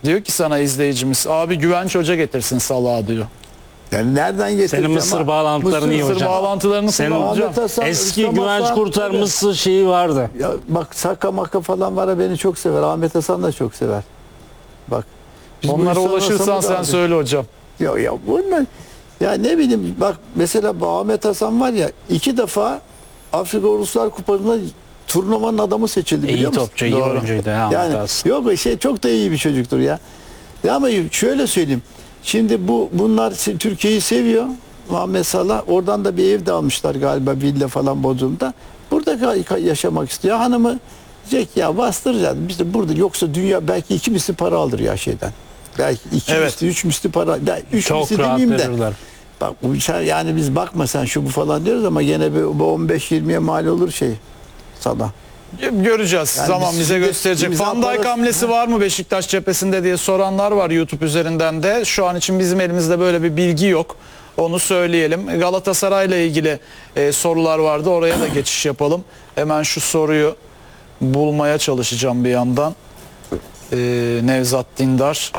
Diyor ki sana izleyicimiz, abi Güvenç Hoca getirsin Salah'a diyor. Yani nereden getireceğim? Senin Mısır bağlantıların iyi Mısır hocam. bağlantılarını Senin kullanacağım. eski Güvenç kurtarması şeyi vardı. Ya bak Saka Maka falan var ya, beni çok sever. Ahmet Hasan da çok sever. Bak. biz bu Onlara insanla ulaşırsan samimi sen abi. söyle hocam. Ya bunlar, ya ne bileyim, bak mesela bu Ahmet Hasan var ya, 2 defa Afrika Uluslar Kupası'nda turnuvanın adamı seçildi, İyi biliyor musun? topçu, iyi Doğru. oyuncuydu. Ha, Yani yok çok da iyi bir çocuktur ya. Ya ama şöyle söyleyeyim. Şimdi bunlar Türkiye'yi seviyor. Muhammed Salah, oradan da bir ev de almışlar galiba, villa falan Bodrum'da. Burada yaşamak istiyor. Hanımı diyecek ya, bastıracağız. Biz de burada, yoksa dünya belki 2 misli para alır ya şeyden. Belki 2 Evet. misli, 3 misli para. 3 çok misli rahat demeyeyim de. verirler. Bak yani biz bakma sen şu bu falan diyoruz ama gene bu 15-20'ye mal olur şey Salah. Göreceğiz. Yani Zaman biz bize şimdi gösterecek. imza Van Dijk parası- hamlesi var mı Beşiktaş cephesinde diye soranlar var YouTube üzerinden de. Şu an için bizim elimizde böyle bir bilgi yok. Onu söyleyelim. Galatasaray'la ilgili sorular vardı. Oraya da geçiş yapalım. Hemen şu soruyu bulmaya çalışacağım bir yandan. Nevzat Dindar.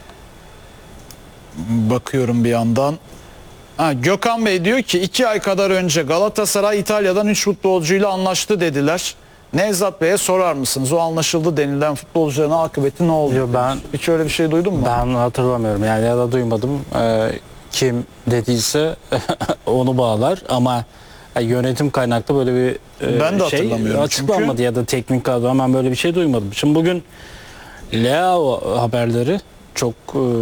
Bakıyorum bir yandan. Gökhan Bey diyor ki 2 ay kadar önce Galatasaray İtalya'dan 3 futbolcuyla anlaştı dediler. Nevzat Bey'e sorar mısınız? O anlaşıldı denilen futbolcuların akıbeti ne oldu? Yo, Hiç öyle bir şey duydun mu? Ben hatırlamıyorum yani, ya da duymadım. Kim dediyse onu bağlar ama yönetim kaynaklı böyle bir Ben de şey hatırlamıyorum açıklanmadı çünkü. ya da teknik kadro, hemen böyle bir şey duymadım. Şimdi bugün Leao haberleri çok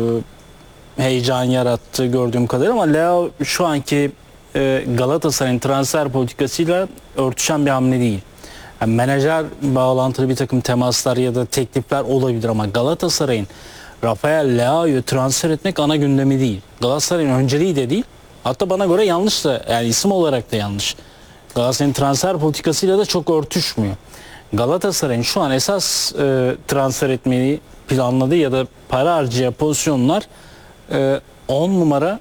heyecan yarattı gördüğüm kadarıyla, ama Leao şu anki Galatasaray'ın transfer politikasıyla örtüşen bir hamle değil. Yani menajer bağlantılı bir takım temaslar ya da teklifler olabilir ama Galatasaray'ın Rafael Leao'yu transfer etmek ana gündemi değil. Galatasaray'ın önceliği de değil. Hatta bana göre yanlış da, yani isim olarak da yanlış. Galatasaray'ın transfer politikasıyla da çok örtüşmüyor. Galatasaray'ın şu an esas transfer etmeyi planladığı ya da para harcayacağı pozisyonlar 10 numara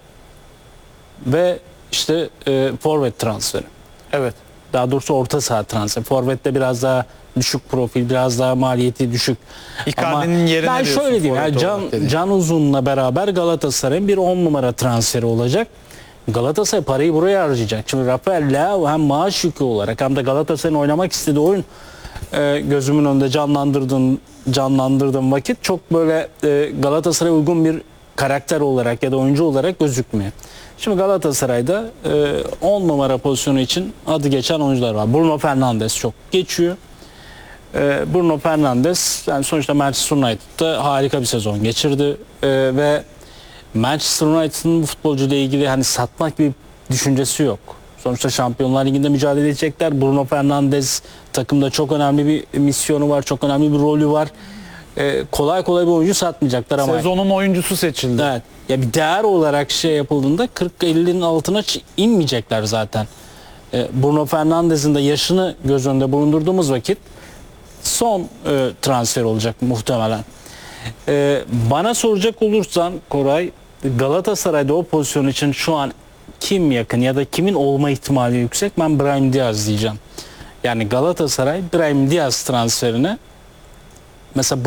ve işte forvet transferi. Evet. Daha doğrusu orta saha transferi. Forvet'te biraz daha düşük profil, biraz daha maliyeti düşük. Icardi'nin yerine ben diyorsun şöyle diyeyim, forvet yani olarak dediğin. Can Uzun'la beraber Galatasaray'ın bir 10 numara transferi olacak. Galatasaray parayı buraya harcayacak. Şimdi Rafael Leao hem maaş yükü olarak hem de Galatasaray'ın oynamak istediği oyun gözümün önünde canlandırdığım vakit çok böyle Galatasaray'a uygun bir karakter olarak ya da oyuncu olarak gözükmüyor. Şimdi Galatasaray'da 10 numara pozisyonu için adı geçen oyuncular var. Bruno Fernandes çok geçiyor. Bruno Fernandes yani sonuçta Manchester United'da harika bir sezon geçirdi ve Manchester United'ın bu futbolcuyla ilgili hani satmak bir düşüncesi yok. Sonuçta Şampiyonlar Ligi'nde mücadele edecekler. Bruno Fernandes takımda çok önemli bir misyonu var, çok önemli bir rolü var. Kolay kolay bir oyuncu satmayacaklar ama Sezonun oyuncusu seçildi. evet, ya bir değer olarak şey yapıldığında 40-50'nin altına inmeyecekler zaten. Bruno Fernandes'in de yaşını göz önünde bulundurduğumuz vakit son transfer olacak muhtemelen. Bana soracak olursan Koray, Galatasaray'da o pozisyon için şu an kim yakın ya da kimin olma ihtimali yüksek? Ben Brahim Diaz diyeceğim. Yani Galatasaray Brahim Diaz transferine mesela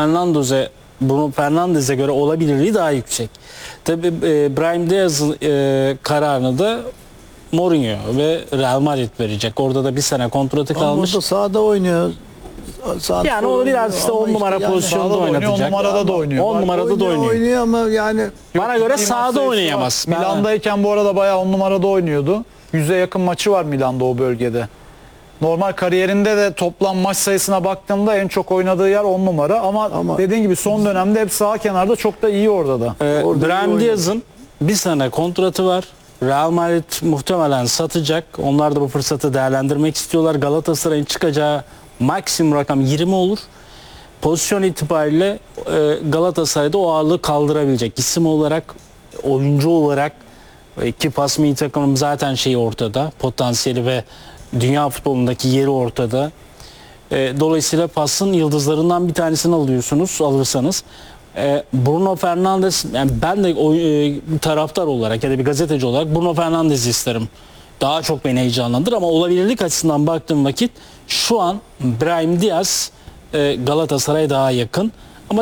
Bruno Fernandes'e göre olabilirliği daha yüksek. Tabii Brahim Diaz'ın kararını da Mourinho ve Real Madrid verecek. Orada da bir sene kontratı Ama kalmış. burada sahada oynuyor. Yani o biraz işte 10 numara pozisyonda sahada da oynuyor, oynatacak. 10 numarada da oynuyor. 10 numarada da oynuyor. Oynuyor ama yani Bana göre Ciddi sahada maç sayısı oynayamaz. var. Milan'dayken bu arada bayağı 10 numarada oynuyordu. 100'e yakın maçı var Milan'da o bölgede. Normal kariyerinde de toplam maç sayısına baktığımda en çok oynadığı yer 10 numara ama dediğin gibi son dönemde hep sağ kenarda çok da iyi orada da. Orada iyi Brahim oynuyor. Diaz'ın bir sene kontratı var. Real Madrid muhtemelen satacak. Onlar da bu fırsatı değerlendirmek istiyorlar. Galatasaray'ın çıkacağı maksimum rakam 20 olur. Pozisyon itibariyle Galatasaray'da o ağırlığı kaldırabilecek isim olarak, oyuncu olarak ki pas milli takımım zaten şeyi ortada. Potansiyeli ve dünya futbolundaki yeri ortada. Dolayısıyla pasın yıldızlarından bir tanesini alırsanız Bruno Fernandes, yani ben de taraftar olarak ya da bir gazeteci olarak Bruno Fernandes'i isterim. Daha çok beni heyecanlandırır ama olabilirlik açısından baktığım vakit şu an Brahim Diaz Galatasaray daha yakın.